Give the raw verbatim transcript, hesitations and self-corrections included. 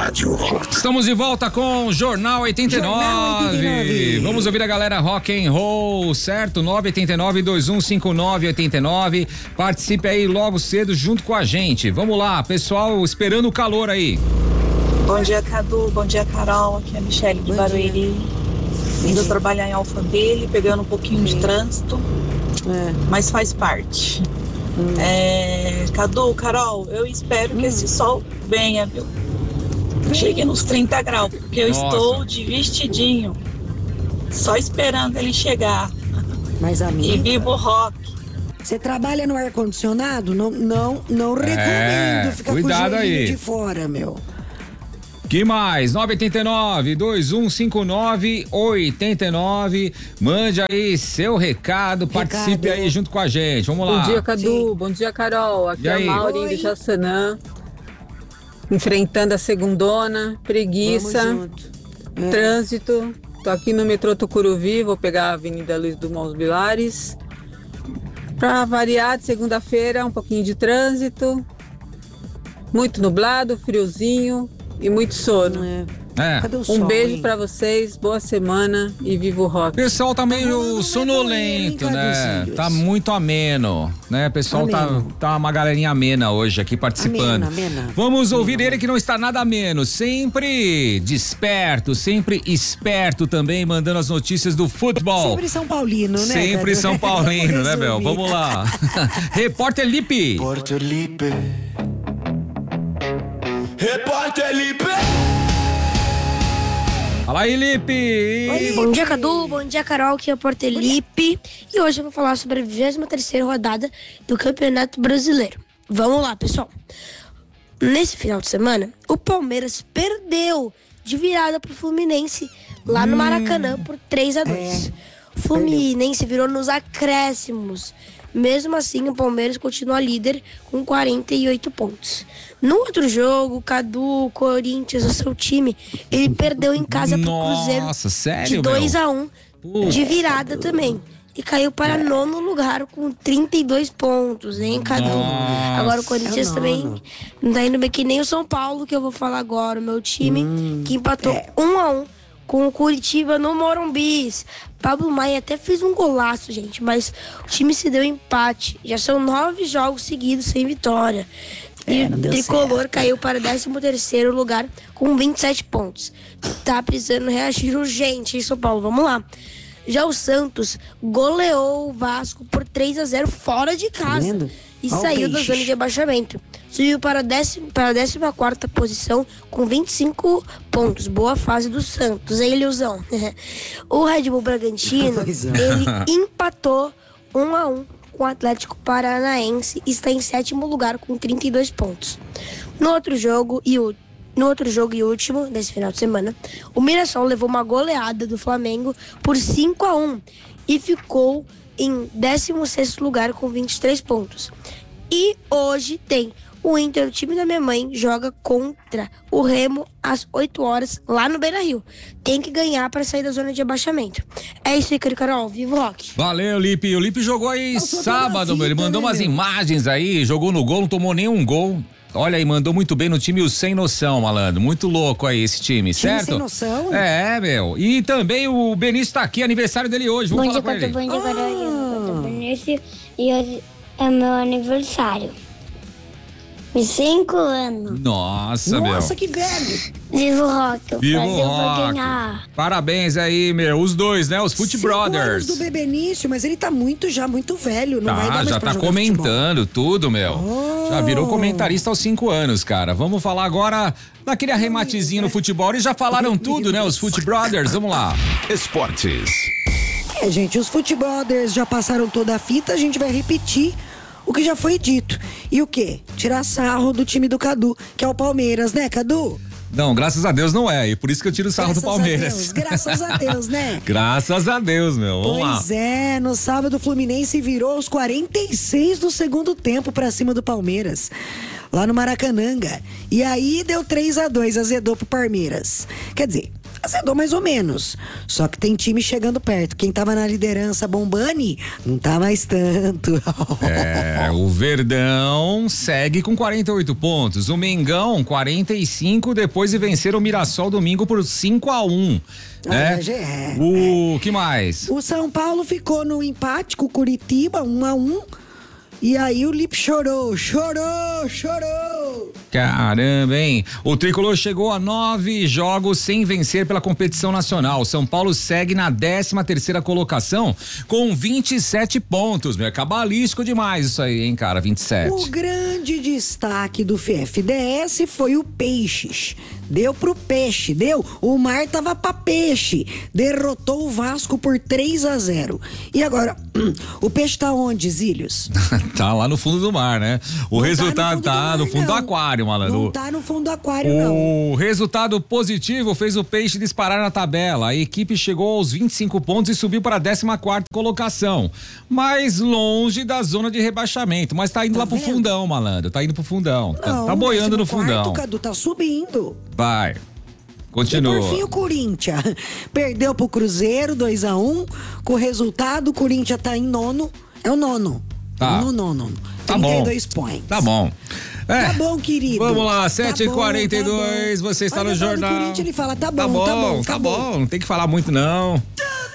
Rádio Rock. Estamos de volta com o Jornal oitenta e nove. Jornal oitenta e nove. Vamos ouvir a galera rock and roll, certo? nove oito nove, dois um cinco nove, oito nove. Participe aí logo cedo junto com a gente. Vamos lá, pessoal, esperando o calor aí. Bom dia, Cadu. Bom dia, Carol. Aqui é a Michele de Barueri. Indo trabalhar em Alphaville, pegando um pouquinho de trânsito, É. mas faz parte. Hum. É, Cadu, Carol, eu espero que esse sol venha, viu? Chegue nos trinta graus, porque eu Nossa. estou de vestidinho, só esperando ele chegar. Mas, E amiga, viva o rock. você trabalha no ar-condicionado? Não, não, não recomendo É, ficar cuidado com o joelhinho aí. de fora, meu. Que mais? nove oito nove, dois um cinco nove, oito nove. Mande aí seu recado, participe aí junto com a gente. Vamos lá. Bom dia, Cadu. Sim. Bom dia, Carol. Aqui E é a aí? Maureen de Jaçanã. Enfrentando a segundona, preguiça, Vamos junto. É. trânsito. Tô aqui no metrô Tucuruvi, vou pegar a Avenida Luiz Dumont Vilares. Pra variar, de segunda-feira, um pouquinho de trânsito. Muito nublado, friozinho e muito sono. É. É. Cadê o Um sol, beijo hein? pra vocês, boa semana e viva o O rock. pessoal tá meio rolando sonolento, nevoeiro, hein, né? Caduzinhos? Tá muito ameno, né? O pessoal tá, Ameno. tá uma galerinha amena hoje aqui participando. Amena, amena. Vamos ouvir ele que não está nada ameno, sempre desperto, sempre esperto também, mandando as notícias do futebol. Sempre São Paulino, né? Sempre Cadu? São Paulino, né, Bel? Resumir. Vamos lá. Repórter Lipe. Repórter Lipe. Repórter Lipe. Fala aí, Lipe. Bom dia, Cadu. Bom dia, Carol, que é o Portelipe. E hoje eu vou falar sobre a vigésima terceira rodada do Campeonato Brasileiro. Vamos lá, pessoal. Nesse final de semana, o Palmeiras perdeu de virada pro Fluminense lá no Maracanã por três a dois. O Fluminense virou nos acréscimos. Mesmo assim, o Palmeiras continua líder com quarenta e oito pontos. No outro jogo, Cadu, Corinthians, o seu time, ele perdeu em casa pro Cruzeiro Nossa, sério, de dois a um, Putz. de virada também. E caiu para nono lugar com trinta e dois pontos, hein, Cadu? Nossa. Agora o Corinthians É também nono. não tá indo bem que nem o São Paulo, que eu vou falar agora. O meu time, que empatou um a um com o Curitiba no Morumbi. Pablo Maia até fez um golaço, gente, mas o time se deu empate. Já são nove jogos seguidos sem vitória. E É, não o deu Tricolor certo. caiu para décimo terceiro lugar com vinte e sete pontos. Tá precisando reagir urgente em São Paulo. Vamos lá. Já o Santos goleou o Vasco por três a zero fora de casa. vendo? E Ó o saiu da peixe. zona de abaixamento. Subiu para a décima, para a décima quarta posição com vinte e cinco pontos. Boa fase do Santos, hein, Leozão? O Red Bull Bragantino, Pois é. ele empatou um a um com o Atlético Paranaense e está em sétimo lugar com trinta e dois pontos. No outro jogo e o No outro jogo e último, desse final de semana, o Mirassol levou uma goleada do Flamengo por cinco a um e ficou em décimo sexto lugar com vinte e três pontos. E hoje tem o Inter, o time da minha mãe, joga contra o Remo às oito horas lá no Beira-Rio. Tem que ganhar para sair da zona de abaixamento. É isso aí, Carol. Viva o rock! Valeu, Lipe. O Lipe jogou aí Nossa, sábado, fita, meu. Ele mandou né, umas meu? imagens aí, jogou no gol, não tomou nenhum gol. Olha aí, mandou muito bem no time o Sem Noção, malandro. Muito louco aí esse time, Time certo? Sem Noção? É, meu. E também o Benício tá aqui, aniversário dele hoje. Vamos Bom dia, falar com Cadu. ele. Bom dia, Carol. Eu sou Benício e hoje é meu aniversário. De cinco anos. Nossa, Nossa, meu. que velho. Viva o rock. O Viva o Brasil vai rock. ganhar. Parabéns aí, meu. Os dois, né? Os Foot Cinco Brothers. anos do Bebenício, mas ele tá muito já, muito velho. Não vai dar Tá, mais já pra tá jogar comentando tudo, meu. Oh. Já virou comentarista aos cinco anos, cara. Vamos falar agora daquele arrematezinho no futebol. Eles já falaram tudo, né? Os Foot Brothers. Vamos lá. Esportes. É, gente, os Foot Brothers já passaram toda a fita, a gente vai repetir o que já foi dito. E o quê? Tirar sarro do time do Cadu, que é o Palmeiras, né, Cadu? Não, graças a Deus não é. E por isso que eu tiro o sarro Graças do Palmeiras. a Deus, graças a Deus, né? Graças a Deus, meu. Vamos lá. Pois é, no sábado o Fluminense virou aos quarenta e seis do segundo tempo pra cima do Palmeiras, lá no Maracananga. E aí deu três a dois, azedou pro Palmeiras. Quer dizer, Azedou mais ou menos. Só que tem time chegando perto. Quem tava na liderança bombani, não tá mais tanto. É, o Verdão segue com quarenta e oito pontos. O Mengão, quarenta e cinco, depois de vencer o Mirassol domingo por cinco a um. Né? Ah, já é. O que mais? O São Paulo ficou no empate com o Curitiba, um a um. E aí o Lipe chorou, chorou, chorou. Caramba, hein? O Tricolor chegou a nove jogos sem vencer pela competição nacional. São Paulo segue na décima terceira colocação com vinte e sete pontos. Meu, é cabalístico demais isso aí, hein, cara? vinte e sete. O grande destaque do F F D S foi o Peixes. Deu pro peixe, deu? O mar tava pra peixe. Derrotou o Vasco por três a zero. E agora, o peixe tá onde, Zílios? Tá lá no fundo do mar, né? O Não resultado tá no fundo, do, mar, no fundo do aquário, malandro. Não tá no fundo do aquário, o não. O resultado positivo fez o Peixe disparar na tabela. A equipe chegou aos vinte e cinco pontos e subiu para a décima quarta colocação. Mais longe da zona de rebaixamento. Mas tá indo Tá lá pro vendo? fundão, malandro. Tá indo pro fundão. Tá, Não, tá boiando no décimo quarto, fundão. Cadu, tá subindo. Vai. E Continua. por fim o Corinthians perdeu pro Cruzeiro dois a um. Com o resultado, o Corinthians tá em nono. É o nono. Tá. No nono. Tá trinta e bom. dois points. Tá bom. É. Tá bom, querido. Vamos lá, Tá sete e bom, quarenta e tá dois, bom. você está Olha no só, do jornal. Corinthians ele fala, tá Tá bom, bom, tá bom, tá acabou. bom, não tem que falar muito não.